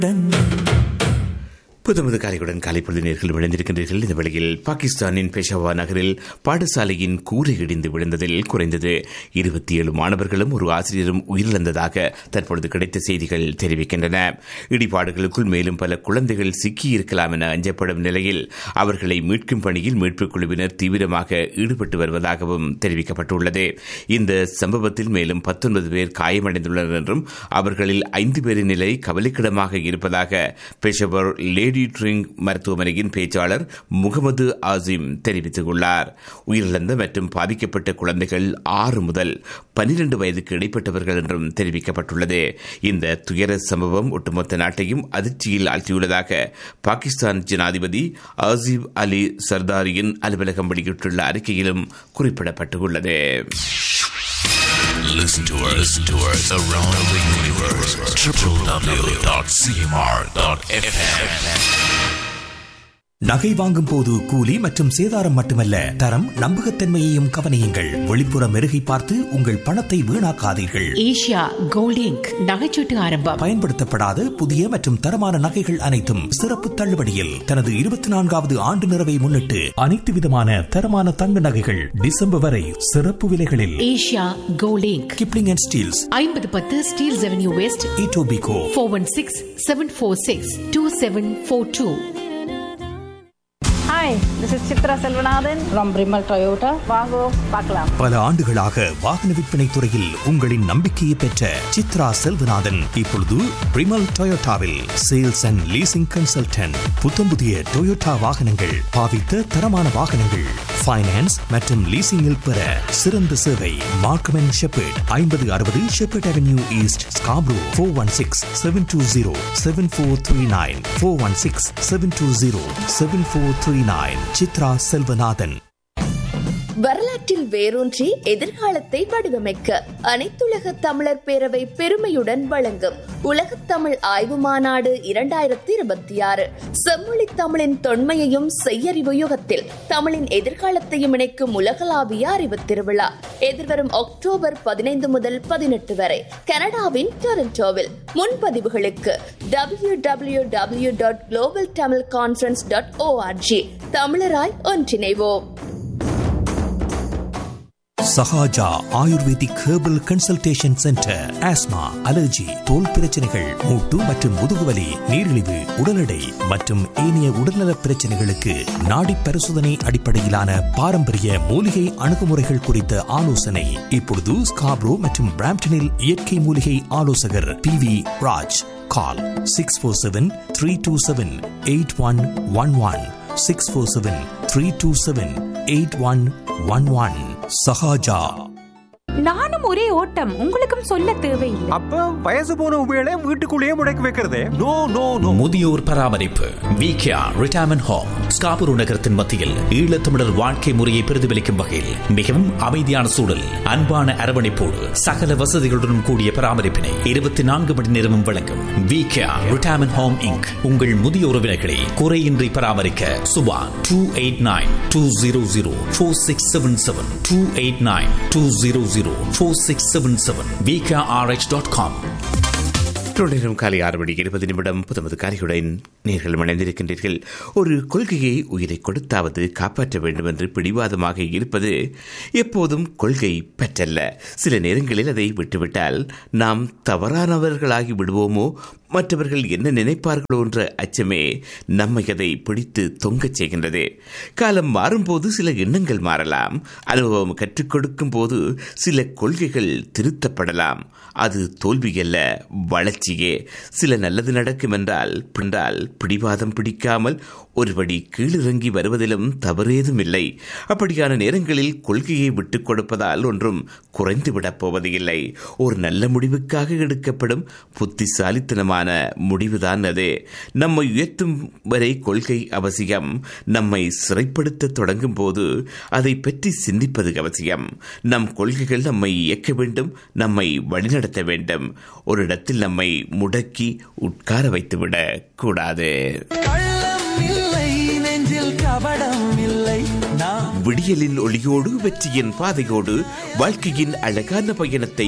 புதுமது காலையுடன் காலைப்பொழுது நேர்கள் விழுந்திருக்கின்றீர்கள். இந்த வேளையில் பாகிஸ்தானின் பெஷாவர் நகரில் பாடசாலையின் கூரை இடிந்து விழுந்ததில் குறைந்தது 27 மாணவர்களும் ஒரு ஆசிரியரும் உயிரிழந்ததாக தற்பொழுது கிடைத்த செய்திகள் தெரிவிக்கின்றன. இடிபாடுகளுக்குள் மேலும் பல குழந்தைகள் சிக்கியிருக்கலாம் என அஞ்சப்படும் நிலையில் அவர்களை மீட்கும் பணியில் மீட்புக் குழுவினர் தீவிரமாக ஈடுபட்டு வருவதாகவும் தெரிவிக்கப்பட்டுள்ளது. இந்த சம்பவத்தில் மேலும் 19 பேர் காயமடைந்துள்ளனர் என்றும் அவர்களில் 5 பேரின் நிலை கவலைக்கிடமாக இருப்பதாக பெஷாவர் லேடி ட்ரிங் மருத்துவமனையின் பேச்சாளர் முகமது ஆசிம் தெரிவித்துள்ளார். உயிரிழந்த மற்றும் பாதிக்கப்பட்ட குழந்தைகள் 6 முதல் 12 வயதுக்கு இடைப்பட்டவர்கள் என்றும் தெரிவிக்கப்பட்டுள்ளது. இந்த துயர சம்பவம் ஒட்டுமொத்த நாட்டையும் அதிர்ச்சியில் ஆழ்த்தியுள்ளதாக பாகிஸ்தான் ஜனாதிபதி ஆசிப் அலி சர்தாரியின் அலுவலகம் வெளியிட்டுள்ள அறிக்கையிலும் குறிப்பிடப்பட்டுள்ளது. Listen to us around the universe. www.cmr.fm. நகை வாங்கும் போது கூலி மற்றும் சேதாரம் மட்டுமல்ல, தரம் நம்பகத்தன்மையையும் கவனியுங்கள். வெளிப்புற மெருகை பார்த்து உங்கள் பணத்தை வீணாக்காதீர்கள். ஏஷியா கோல்ட் இங்க் நகைச்சீட்டு ஆரம்பம். பயன்படுத்தப்படாத புதிய மற்றும் தரமான நகைகள் அனைத்தும் சிறப்பு தள்ளுபடியில். தனது 24வது ஆண்டு நிறைவை முன்னிட்டு அனைத்து விதமான தரமான தங்க நகைகள் டிசம்பர் வரை சிறப்பு விலைகளில். Asia gold ink, Kipling and Steeles, 5010 Steeles avenue west, Etobicoke, 4167462742. Hi, this is Chitra Selvanathan from Brimal Toyota. வாங்கோ பார்க்கலாம். பல ஆண்டுகளாக வாகன விற்பனை துறையில் உங்களின் நம்பிக்கையை பெற்ற சித்ரா செல்வநாதன் இப்பொழுது பிரிமல் டொயோட்டாவில் sales and leasing consultant. புத்தம்புதிய Toyota வாகனங்கள், பாவித்த தரமான வாகனங்கள், ஃபைனான்ஸ் மற்றும் லீசிங்கில் பெற சிறந்த சேவை. Markham and shepherd, 5060 shepherd avenue east, Scarborough. 416-720-7439 416-720-7439. Chitra Selvanathan. வரலாற்றில் வேரூன்றி எதிர்காலத்தை வடிவமைக்க அனைத்துலக தமிழர் பேரவை பெருமையுடன் வழங்கும் உலகத் தமிழ் ஆய்வு மாநாடு 2026. செம்மொழி தமிழின் தொன்மையையும் செய்யறிவு யுகத்தில் தமிழின் எதிர்காலத்தையும் இணைக்கும் உலகளாவிய அறிவு திருவிழா எதிர்வரும் அக்டோபர் 15 முதல் 18 வரை கனடாவின் டொரண்டோவில். முன்பதிவுகளுக்கு www.globaltamilconference.org. தமிழராய் ஒன்றிணைவோம். Sahaja ayurvedic herbal consultation centre. Asthma, allergy, தோல் பிரச்சனைகள், மூட்டு மற்றும் முதுகுவலி, நீரிழிவு, உடல் எடை மற்றும் ஏனைய உடல்நலப் பிரச்சனைகளுக்கு நாடி பரிசோதனை அடிப்படையிலான பாரம்பரிய மூலிகை அணுகுமுறைகள் குறித்த ஆலோசனை. இப்பொழுது ஸ்காப்ரோ மற்றும் பிராம்டனில் இயற்கை மூலிகை ஆலோசகர் PV ராஜ். கால் 647-327-8111 647-327-8111. சஹாஜா. நானும் ஒரே ஓட்டம், உங்களுக்கும் சொல்ல தேவையில்லை. அப்ப வயசு போன உபயோக வீட்டுக்குள்ளேயே முடக்கி வைக்கிறதே? No no no. முதியோர் பராமரிப்பு விகேஆர் ரிட்டையர்மென்ட் ஹோம் ஸ்காபூர் நகரத்தின் மத்தியில் ஈழத்தமிழர் வாழ்க்கை முறையை பிரதிபலிக்கும் வகையில் மிகவும் அமைதியான சூழல், அன்பான அரவணைப்போடு சகல வசதிகளுடன் கூடிய பராமரிப்பினை 24 மணி நேரமும் வழங்கும் விகேஆர் ரிட்டையர்மென்ட் ஹோம் இன்க். உங்கள் முதிய உறவினர்களை குறையின்றி பராமரிக்க சுபா 289-200-4677 289-200-4677 VKRH.com. தொடரும் காலை 6:20 புதுமது காலையுடன் நீங்கள் இணைந்திருக்கின்றீர்கள். ஒரு கொள்கையை உயிரை கொடுத்தாவது காப்பாற்ற வேண்டும் என்று பிடிவாதமாக இருப்பது எப்போதும் கொள்கை பற்றல்ல. சில நேரங்களில் அதை விட்டுவிட்டால் நாம் தவறானவர்களாகி விடுவோமோ, மற்றவர்கள் என்ன நினைப்பார்களோ என்ற அச்சமே நம்மை அதை பிடித்து தொங்கச் செய்கின்றது. காலம் மாறும்போது சில எண்ணங்கள் மாறலாம். அனுபவம் கற்றுக் கொடுக்கும் போது சில கொள்கைகள் திருத்தப்படலாம். அது தோல்வியல்ல, வளர்ச்சியே. சில நல்லது நடக்கும் என்றால் பிடிவாதம் பிடிக்காமல் ஒருபடி கீழிறங்கி வருவதிலும் தவறேதும் இல்லை. அப்படியான நேரங்களில் கொள்கையை விட்டுக் கொடுப்பதால் ஒன்றும் குறைந்துவிடப் போவது இல்லை. ஒரு நல்ல முடிவுக்காக எடுக்கப்படும் புத்திசாலித்தனமான முடிவுதான் அது. நம்மை உயர்த்தும் வரை கொள்கை அவசியம். நம்மை சிறைப்படுத்த தொடங்கும் போது அதை பற்றி சிந்திப்பது அவசியம். நம் கொள்கைகள் நம்மை இயக்க வேண்டும், நம்மை வழிநடத்த வேண்டும். ஒரு இடத்தில் நம்மை முடக்கி உட்கார வைத்துவிடக் கூடாது. விடியலின் ஒளியோடு வெற்றியின் பாதையோடு வாழ்க்கையின் அழகான பயணத்தை